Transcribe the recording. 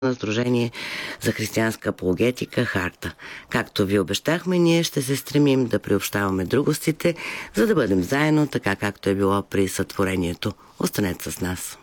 на Сдружение за християнска апологетика Харта. Както ви обещахме, ние ще се стремим да приобщаваме другостите, за да бъдем заедно, така както е било при сътворението. Останете с нас.